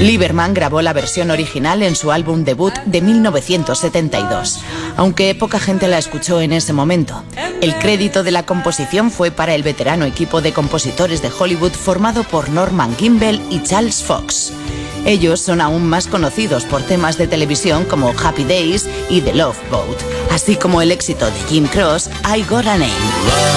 Lieberman grabó la versión original en su álbum debut de 1972, aunque poca gente la escuchó en ese momento. El crédito de la composición fue para el veterano equipo de compositores de Hollywood formado por Norman Gimbel y Charles Fox. Ellos son aún más conocidos por temas de televisión como Happy Days y The Love Boat, así como el éxito de Jim Croce, I Got a Name.